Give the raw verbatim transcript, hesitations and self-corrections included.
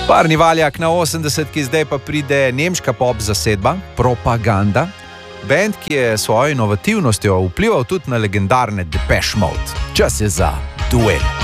Parni valjak na osemdesetki, zdaj pa pride nemška pop zasedba Propaganda, band, ki je svojo inovativnostjo vplival tudi na legendarne Depeche Mode. Čas je za duel.